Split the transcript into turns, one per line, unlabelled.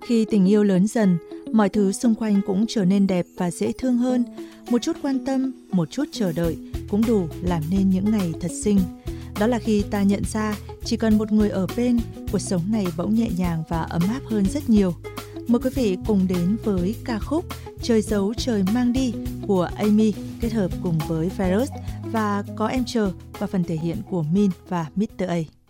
Khi tình yêu lớn dần, mọi thứ xung quanh cũng trở nên đẹp và dễ thương hơn. Một chút quan tâm, một chút chờ đợi cũng đủ làm nên những ngày thật xinh. Đó là khi ta nhận ra chỉ cần một người ở bên, cuộc sống này bỗng nhẹ nhàng và ấm áp hơn rất nhiều. Mời quý vị cùng đến với ca khúc Trời giấu trời mang đi của Amy kết hợp cùng với Virus và Có em chờ qua phần thể hiện của Min và Mr. A.